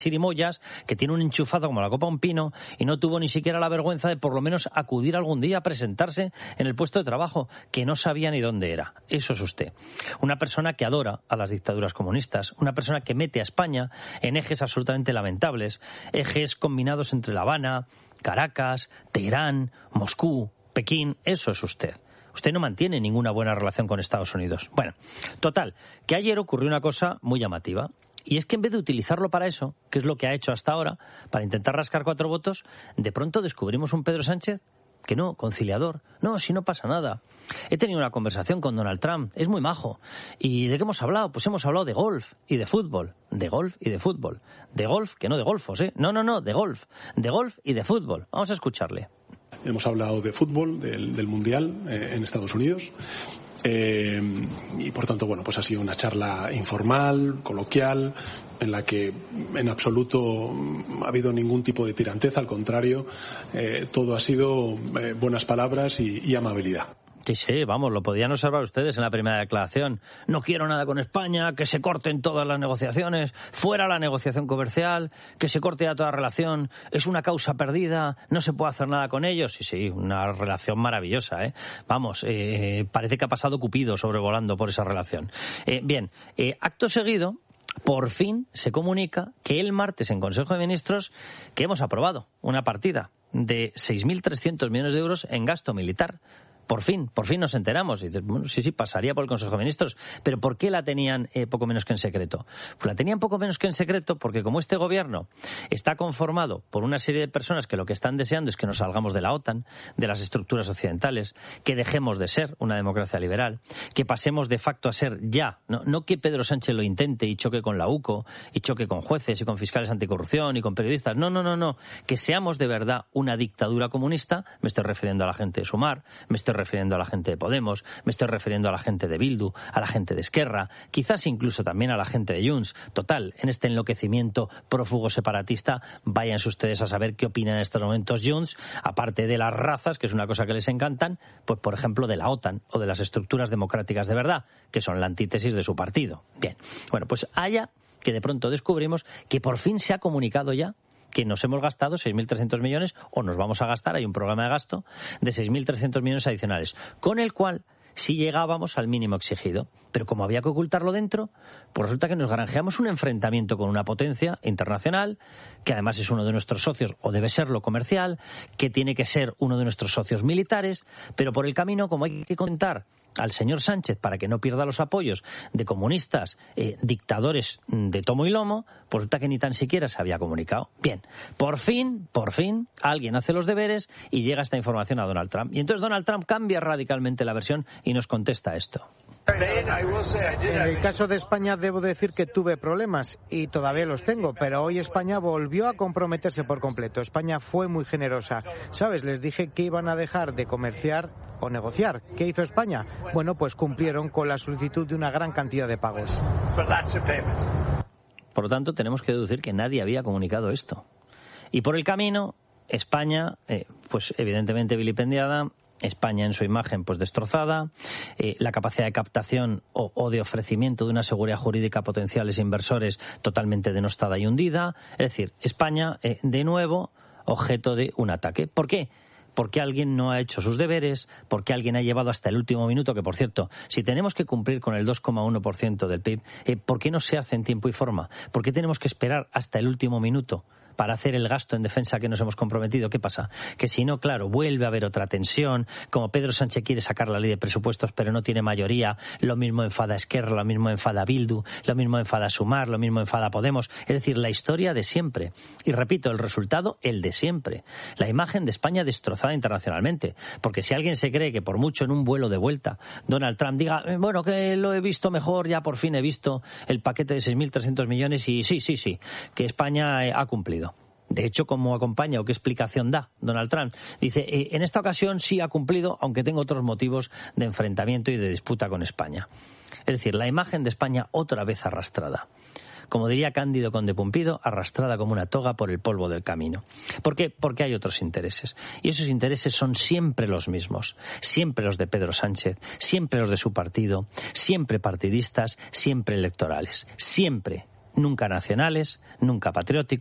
chirimoyas, que tiene un enchufado como la copa de un pino y no tuvo ni siquiera la vergüenza de por lo menos acudir algún día a presentarse en el puesto de trabajo, que no sabía ni dónde era. Eso es usted. Una persona que adora a las dictaduras comunistas, una persona que mete a España en ejes absolutamente lamentables, ejes combinados entre La Habana, Caracas, Teherán, Moscú, Pekín. Eso es usted. Usted no mantiene ninguna buena relación con Estados Unidos. Bueno, total, que ayer ocurrió una cosa muy llamativa. Y es que en vez de utilizarlo para eso, que es lo que ha hecho hasta ahora, para intentar rascar 4 votos, de pronto descubrimos un Pedro Sánchez que no, conciliador. No, si no pasa nada. He tenido una conversación con Donald Trump, es muy majo. ¿Y de qué hemos hablado? Pues hemos hablado de golf y de fútbol. De golf y de fútbol. De golf, que no de golfos, ¿eh? No, de golf. De golf y de fútbol. Vamos a escucharle. Hemos hablado de fútbol, del Mundial en Estados Unidos. Y por tanto, bueno, pues ha sido una charla informal, coloquial, en la que en absoluto ha habido ningún tipo de tiranteza, al contrario, todo ha sido buenas palabras y amabilidad. Sí, vamos, lo podían observar ustedes en la primera declaración. No quiero nada con España, que se corten todas las negociaciones, fuera la negociación comercial, que se corte ya toda relación, es una causa perdida, no se puede hacer nada con ellos. Sí, una relación maravillosa, ¿eh? Vamos, parece que ha pasado Cupido sobrevolando por esa relación. Bien, acto seguido, por fin se comunica que el martes en Consejo de Ministros que hemos aprobado una partida de 6.300 millones de euros en gasto militar. Por fin nos enteramos. Y dices, bueno, sí, pasaría por el Consejo de Ministros. Pero ¿por qué la tenían poco menos que en secreto? Pues la tenían poco menos que en secreto porque como este gobierno está conformado por una serie de personas que lo que están deseando es que nos salgamos de la OTAN, de las estructuras occidentales, que dejemos de ser una democracia liberal, que pasemos de facto a ser ya, no que Pedro Sánchez lo intente y choque con la UCO, y choque con jueces y con fiscales anticorrupción y con periodistas. No. Que seamos de verdad una dictadura comunista. Me estoy refiriendo a la gente de Sumar, me estoy refiriendo a la gente de Podemos, me estoy refiriendo a la gente de Bildu, a la gente de Esquerra, quizás incluso también a la gente de Junts. Total, en este enloquecimiento prófugo separatista, váyanse ustedes a saber qué opinan en estos momentos Junts, aparte de las razas, que es una cosa que les encantan, pues por ejemplo de la OTAN o de las estructuras democráticas de verdad, que son la antítesis de su partido. Bien, bueno, pues haya que de pronto descubrimos que por fin se ha comunicado ya que nos hemos gastado 6.300 millones, o nos vamos a gastar, hay un programa de gasto, de 6.300 millones adicionales, con el cual sí llegábamos al mínimo exigido. Pero como había que ocultarlo dentro, pues resulta que nos granjeamos un enfrentamiento con una potencia internacional, que además es uno de nuestros socios, o debe serlo comercial, que tiene que ser uno de nuestros socios militares, pero por el camino, como hay que contar al señor Sánchez para que no pierda los apoyos de comunistas, dictadores de tomo y lomo, pues resulta que ni tan siquiera se había comunicado. Bien, por fin, alguien hace los deberes y llega esta información a Donald Trump. Y entonces Donald Trump cambia radicalmente la versión y nos contesta esto. En el caso de España debo decir que tuve problemas y todavía los tengo, pero hoy España volvió a comprometerse por completo. España fue muy generosa. ¿Sabes? Les dije que iban a dejar de comerciar o negociar. ¿Qué hizo España? Bueno, pues cumplieron con la solicitud de una gran cantidad de pagos. Por lo tanto, tenemos que deducir que nadie había comunicado esto. Y por el camino, España, pues evidentemente vilipendiada, España en su imagen pues destrozada, la capacidad de captación o de ofrecimiento de una seguridad jurídica a potenciales inversores totalmente denostada y hundida. Es decir, España de nuevo objeto de un ataque. ¿Por qué? Porque alguien no ha hecho sus deberes, porque alguien ha llevado hasta el último minuto, que por cierto, si tenemos que cumplir con el 2,1% del PIB, ¿por qué no se hace en tiempo y forma? ¿Por qué tenemos que esperar hasta el último minuto para hacer el gasto en defensa que nos hemos comprometido? ¿Qué pasa? Que si no, claro, vuelve a haber otra tensión, como Pedro Sánchez quiere sacar la ley de presupuestos pero no tiene mayoría, lo mismo enfada Esquerra, lo mismo enfada Bildu, lo mismo enfada Sumar, lo mismo enfada Podemos, es decir, la historia de siempre. Y repito, el resultado, el de siempre. La imagen de España destrozada internacionalmente, porque si alguien se cree que por mucho en un vuelo de vuelta Donald Trump diga, bueno, que lo he visto mejor, ya por fin he visto el paquete de 6.300 millones y sí, que España ha cumplido. De hecho, ¿cómo acompaña o qué explicación da Donald Trump? Dice, en esta ocasión sí ha cumplido, aunque tengo otros motivos de enfrentamiento y de disputa con España. Es decir, la imagen de España otra vez arrastrada. Como diría Cándido Conde Pumpido, arrastrada como una toga por el polvo del camino. ¿Por qué? Porque hay otros intereses. Y esos intereses son siempre los mismos. Siempre los de Pedro Sánchez, siempre los de su partido, siempre partidistas, siempre electorales. Siempre. nunca nacionales, nunca patrióticos.